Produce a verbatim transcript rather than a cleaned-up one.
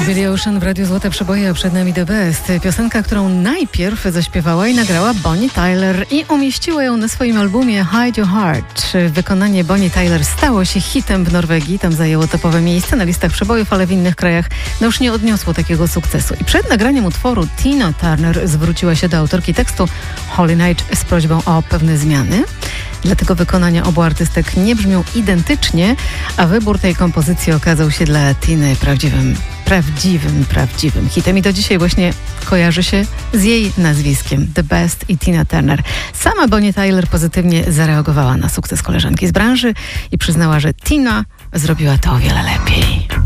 Billie Ocean w Radiu Złote Przeboje, a przed nami The Best. Piosenka, którą najpierw zaśpiewała i nagrała Bonnie Tyler i umieściła ją na swoim albumie Hide Your Heart. Wykonanie Bonnie Tyler stało się hitem w Norwegii. Tam zajęło topowe miejsce na listach przebojów, ale w innych krajach no już nie odniosło takiego sukcesu. I przed nagraniem utworu Tina Turner zwróciła się do autorki tekstu Holy Night z prośbą o pewne zmiany. Dlatego wykonania obu artystek nie brzmią identycznie, a wybór tej kompozycji okazał się dla Tiny prawdziwym, prawdziwym, prawdziwym hitem. I do dzisiaj właśnie kojarzy się z jej nazwiskiem The Best i Tina Turner. Sama Bonnie Tyler pozytywnie zareagowała na sukces koleżanki z branży i przyznała, że Tina zrobiła to o wiele lepiej.